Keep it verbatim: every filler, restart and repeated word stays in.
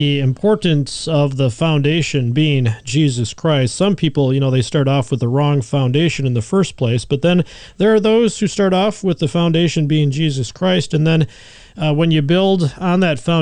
the importance of the foundation being Jesus Christ. Some people, you know, they start off with the wrong foundation in the first place, but then there are those who start off with the foundation being Jesus Christ, and then uh, when you build on that foundation,